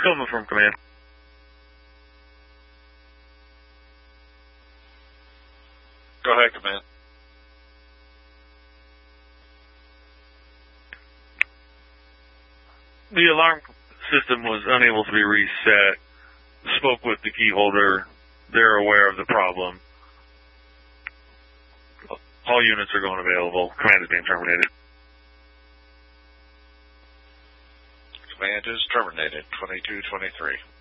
Tillman from command. Go ahead, command. The alarm system was unable to be reset. Spoke with the key holder. They're aware of the problem. All units are going available. Command is being terminated. Command is terminated. 2223.